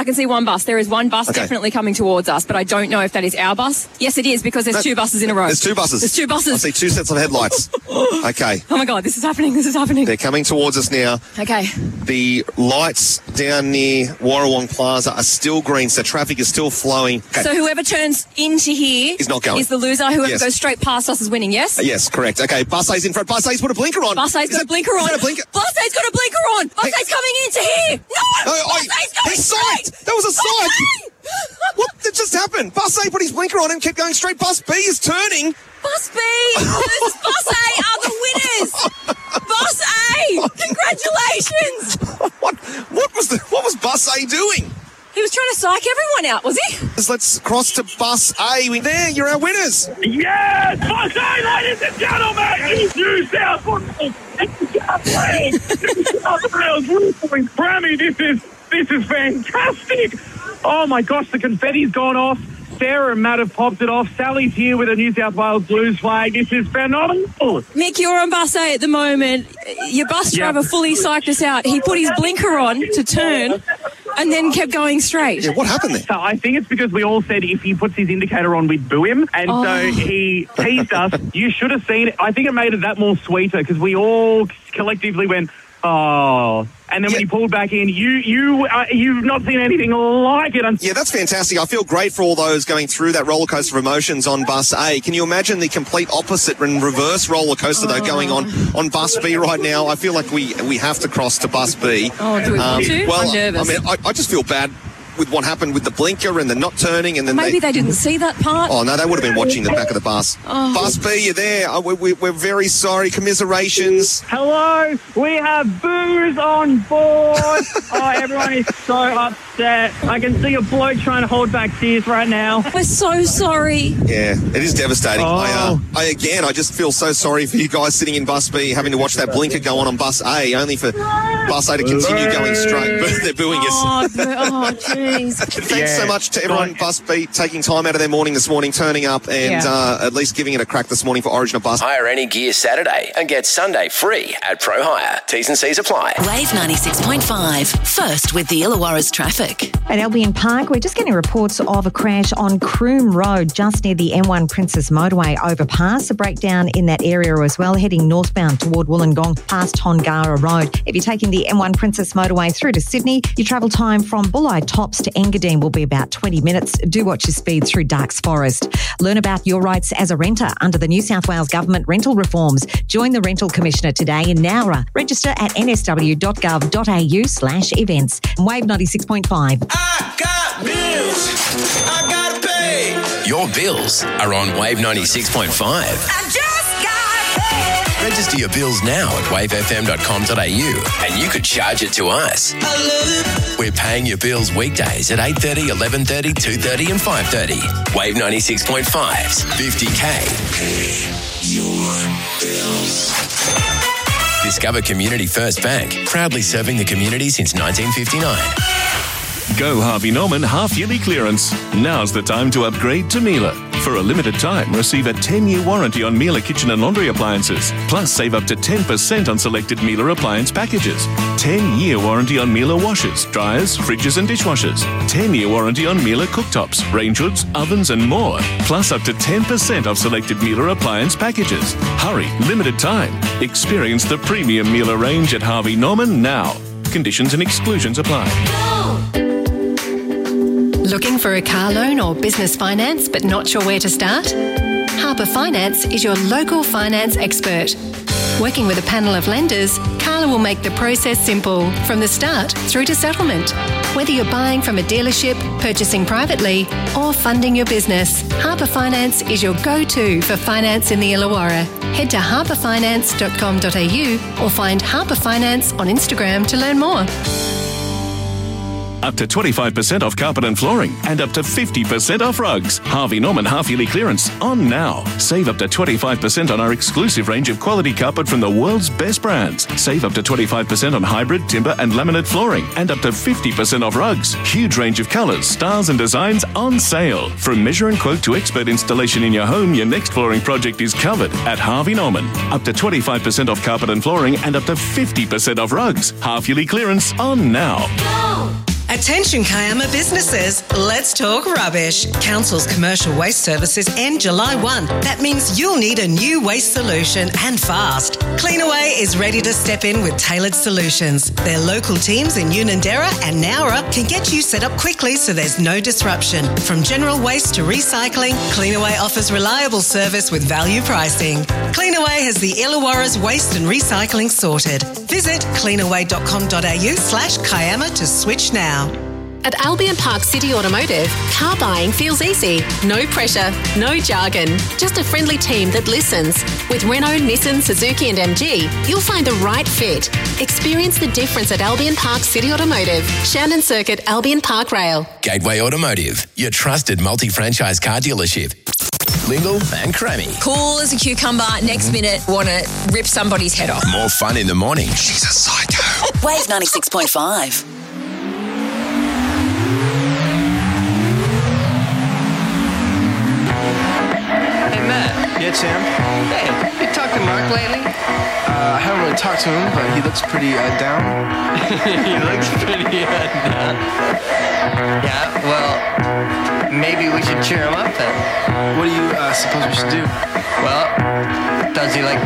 I can see one bus. There is one bus definitely coming towards us, but I don't know if that is our bus. Yes, it is, because there's two buses in a row. There's two buses. I see two sets of headlights. Okay. Oh, my God, this is happening. They're coming towards us now. Okay. The lights down near Warrawong Plaza are still green, so traffic is still flowing. Okay. So whoever turns into here is not going. Is the loser. Whoever goes straight past us is winning, yes? Yes, correct. Okay, Bus A's in front. Bus A's put a blinker on. Bus A's got a blinker on. Bus A's got a blinker on. Bus A's coming into here. No! Bus A's going straight. That was a sight. What just happened? Bus A put his blinker on and kept going straight. Bus B is turning. Bus B versus Bus A are the winners. Bus A, congratulations. What was Bus A doing? He was trying to psych everyone out, was he? Let's cross to Bus A. There, you're our winners. Yes, Bus A, ladies and gentlemen, New South Wales, Grammy. This is fantastic. Oh my gosh, the confetti's gone off. Sarah and Matt have popped it off. Sally's here with a New South Wales Blues flag. This is phenomenal. Mick, you're on Bus A at the moment. Your bus driver fully psyched us out. He put his blinker on to turn and then kept going straight. Yeah, what happened there? So I think it's because we all said if he puts his indicator on, we'd boo him. And so he teased us. You should have seen it. I think it made it that more sweeter because we all collectively went, oh. And then when he pulled back in, you've not seen anything like it. Yeah, that's fantastic. I feel great for all those going through that roller coaster of emotions on Bus A. Can you imagine the complete opposite and reverse roller coaster though going on Bus B right now? I feel like we have to cross to Bus B. Oh, do we want to? Well, I'm nervous. I mean, I just feel bad with what happened with the blinker and the not turning, and then maybe they didn't see that part. Oh no, they would have been watching the back of the bus. Bus B, you're there. We're very sorry. Commiserations. Hello, we have booze on board. Everyone is so upset. I can see a bloke trying to hold back tears right now. We're so sorry. Yeah, it is devastating. I just feel so sorry for you guys sitting in Bus B, having to watch that blinker go on Bus A, only for Bus A to continue going straight. But they're booing us. Thanks so much to everyone Bus B taking time out of their morning this morning, turning up and at least giving it a crack this morning for Origin of Bus. Hire any gear Saturday and get Sunday free at Pro Hire. T's and C's apply. Wave 96.5. First with the Illawarra's traffic. At Albion Park, we're just getting reports of a crash on Croom Road, just near the M1 Princess Motorway overpass. A breakdown in that area as well, heading northbound toward Wollongong past Tongara Road. If you're taking the M1 Princess Motorway through to Sydney, your travel time from Bulli Tops to Engadine will be about 20 minutes. Do watch your speed through Darks Forest. Learn about your rights as a renter under the New South Wales Government rental reforms. Join the Rental Commissioner today in Nowra. Register at nsw.gov.au/events. Wave 96.5. I got bills. I gotta pay. Your bills are on Wave 96.5. I just got paid. Register your bills now at wavefm.com.au and you could charge it to us. We're paying your bills weekdays at 8:30, 11:30, 2:30 and 5:30. Wave 96.5's 50K. Your bills. Discover Community First Bank, proudly serving the community since 1959. Go Harvey Norman half-yearly clearance. Now's the time to upgrade to Miele. For a limited time, receive a 10-year warranty on Miele kitchen and laundry appliances. Plus, save up to 10% on selected Miele appliance packages. 10-year warranty on Miele washers, dryers, fridges and dishwashers. 10-year warranty on Miele cooktops, range hoods, ovens and more. Plus, up to 10% off selected Miele appliance packages. Hurry, limited time. Experience the premium Miele range at Harvey Norman now. Conditions and exclusions apply. Looking for a car loan or business finance but not sure where to start? Harper Finance is your local finance expert. Working with a panel of lenders, Carla will make the process simple from the start through to settlement. Whether you're buying from a dealership, purchasing privately or funding your business, Harper Finance is your go-to for finance in the Illawarra. Head to harperfinance.com.au or find Harper Finance on Instagram to learn more. Up to 25% off carpet and flooring and up to 50% off rugs. Harvey Norman half-yearly clearance on now. Save up to 25% on our exclusive range of quality carpet from the world's best brands. Save up to 25% on hybrid, timber and laminate flooring and up to 50% off rugs. Huge range of colours, styles and designs on sale. From measure and quote to expert installation in your home, your next flooring project is covered at Harvey Norman. Up to 25% off carpet and flooring and up to 50% off rugs. Half-yearly clearance on now. Attention Kiama businesses, let's talk rubbish. Council's commercial waste services end July 1. That means you'll need a new waste solution and fast. Cleanaway is ready to step in with tailored solutions. Their local teams in Unanderra and Nowra can get you set up quickly so there's no disruption. From general waste to recycling, Cleanaway offers reliable service with value pricing. Cleanaway has the Illawarra's waste and recycling sorted. Visit cleanaway.com.au/Kiama to switch now. At Albion Park City Automotive, car buying feels easy. No pressure, no jargon, just a friendly team that listens. With Renault, Nissan, Suzuki and MG, you'll find the right fit. Experience the difference at Albion Park City Automotive, Shannon Circuit, Albion Park Rail. Gateway Automotive, your trusted multi-franchise car dealership. Lingle and Crammy. Cool as a cucumber. Next minute, want to rip somebody's head off. More fun in the morning. She's a psycho. Wave 96.5. Hey, Matt. Yeah, Sam? Hey, you talked to Mark lately? I haven't really talked to him, but he looks pretty down. He looks pretty down. Yeah, well, maybe we should cheer him up then. What do you suppose we should do? Well, does he like